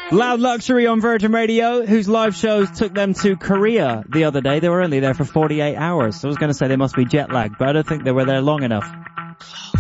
Loud Luxury on Virgin Radio, whose live shows took them to Korea the other day. They were only there for 48 hours. So I was going to say they must be jet lagged, but I don't think they were there long enough.